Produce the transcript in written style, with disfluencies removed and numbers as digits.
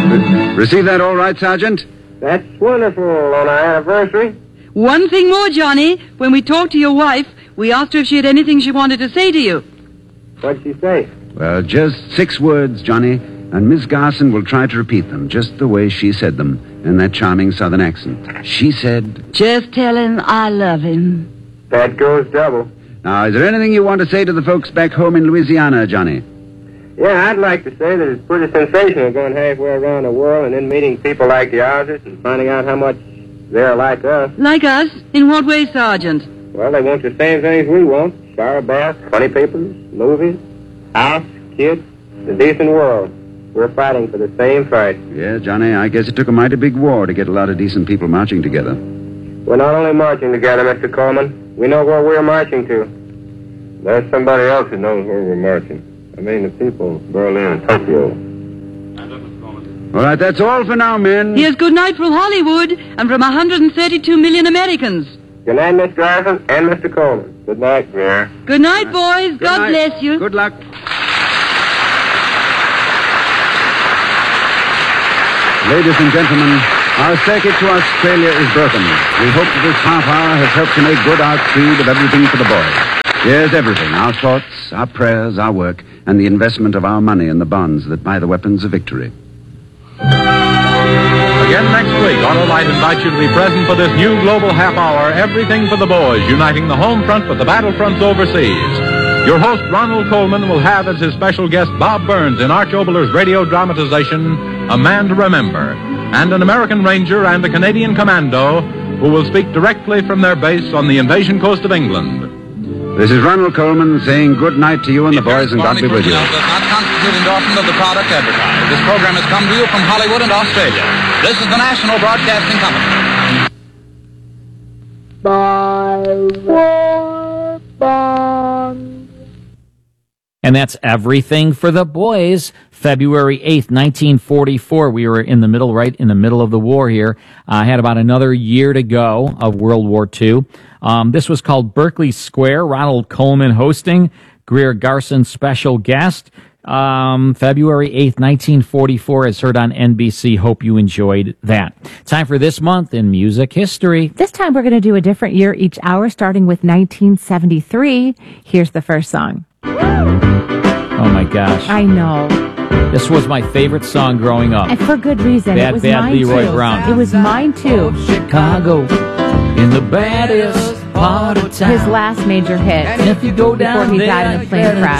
Receive that all right, Sergeant? That's wonderful on our anniversary. One thing more, Johnny. When we talked to your wife, we asked her if she had anything she wanted to say to you. What'd she say? Well, just 6 words, Johnny, and Miss Garson will try to repeat them just the way she said them in that charming southern accent. She said, Just tell him I love him. That goes double. Now, is there anything you want to say to the folks back home in Louisiana, Johnny? Yeah, I'd like to say that it's pretty sensational going halfway around the world and then meeting people like the others and finding out how much they're like us. Like us? In what way, Sergeant? Well, they want the same things we want. Shower baths, funny papers, movies, house, kids, the decent world. We're fighting for the same fight. Yeah, Johnny, I guess it took a mighty big war to get a lot of decent people marching together. We're not only marching together, Mr. Coleman. We know where we're marching to. There's somebody else who knows where we're marching. I mean the people of Berlin and Tokyo. All right, that's all for now, men. Here's good night from Hollywood and from 132 million Americans. Good night, Miss Garson and Mr. Coleman. Good night, Greer. Good night, boys. God night. bless you. Good luck. Ladies and gentlemen, our circuit to Australia is broken. We hope that this half hour has helped to make good our creed of everything for the boys. Here's everything, our thoughts, our prayers, our work, and the investment of our money in the bonds that buy the weapons of victory. Again next week, Autolite invites you to be present for this new global half hour, Everything for the Boys, uniting the home front with the battlefronts overseas. Your host, Ronald Coleman, will have as his special guest Bob Burns in Arch Oboler's radio dramatization, A Man to Remember, and an American Ranger and a Canadian Commando who will speak directly from their base on the invasion coast of England. This is Ronald Coleman saying good night to you and the boys, and God be with you. Does not constitute endorsement of the product advertised. This program has come to you from Hollywood and Australia. This is the National Broadcasting Company. By war bonds. And that's Everything for the Boys, February 8th, 1944. We were right in the middle of the war here. Had about another year to go of World War II. This was called Berkeley Square. Ronald Coleman hosting. Greer Garson special guest. February 8th, 1944, as heard on NBC. Hope you enjoyed that. Time for this month in music history. This time we're going to do a different year each hour, starting with 1973. Here's the first song. Oh my gosh. I know. This was my favorite song growing up. And for good reason. Bad, it was Bad mine Leroy too. Brown. It was mine too. Chicago, in the baddest part of town. His last major hit. And if you go down before he there, died in a plane crash.